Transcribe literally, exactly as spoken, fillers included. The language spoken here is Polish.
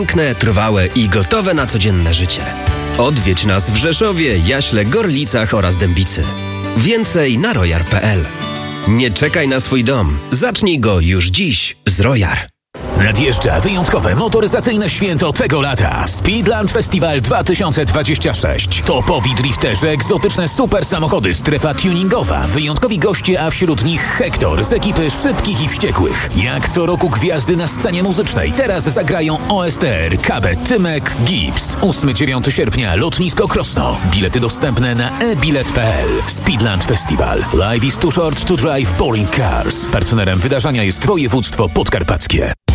Piękne, trwałe i gotowe na codzienne życie. Odwiedź nas w Rzeszowie, Jaśle, Gorlicach oraz Dębicy. Więcej na rojar kropka p l. Nie czekaj na swój dom. Zacznij go już dziś z Rojar. Nadjeżdża wyjątkowe motoryzacyjne święto tego lata. Speedland Festival dwa tysiące dwadzieścia sześć. Topowi drifterzy, egzotyczne super samochody, strefa tuningowa, wyjątkowi goście, a wśród nich Hektor z ekipy Szybkich i Wściekłych. Jak co roku gwiazdy na scenie muzycznej. Teraz zagrają O S T R, K B, Tymek, Gibbs. ósmego do dziewiątego sierpnia, lotnisko Krosno. Bilety dostępne na e bilet kropka p l. Speedland Festival. Life is too short to drive boring cars. Partnerem wydarzenia jest województwo podkarpackie.